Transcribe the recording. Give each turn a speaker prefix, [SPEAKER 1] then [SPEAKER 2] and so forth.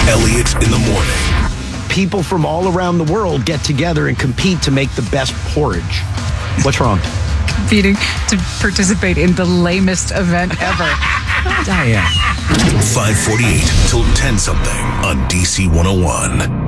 [SPEAKER 1] Elliot in the morning.
[SPEAKER 2] People from all around the world get together and compete to make the best porridge. What's wrong?
[SPEAKER 3] Competing to participate in the lamest event ever.
[SPEAKER 2] Diane.
[SPEAKER 1] 5:48 till 10 something on DC 101.